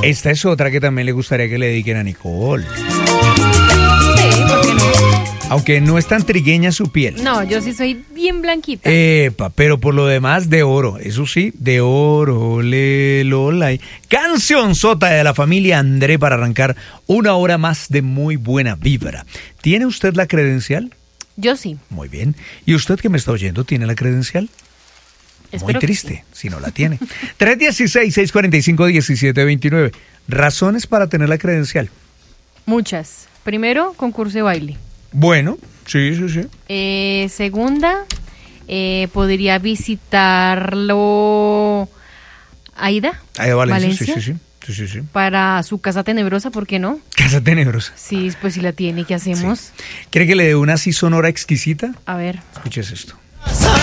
Esta es otra que también le gustaría que le dediquen a Nicole. Sí, ¿por qué no? Aunque no es tan trigueña su piel. No, yo sí soy bien blanquita. Epa, pero por lo demás de oro. Eso sí, de oro, lelolay. Canción sota de la familia André para arrancar una hora más de muy buena vibra. ¿Tiene usted la credencial? Yo sí. Muy bien. ¿Y usted que me está oyendo tiene la credencial? Espero Muy que triste, si no la tiene. 316-645-1729. Razones para tener la credencial. Muchas. Primero, concurso de baile. Bueno, sí. Segunda, podría visitarlo Aida. Aida Valencia. Valencia. Sí. Para su casa tenebrosa, ¿por qué no? Casa tenebrosa. Sí, pues si la tiene, ¿qué hacemos? Sí. ¿Quiere que le dé una así sonora exquisita? A ver. Escuches esto.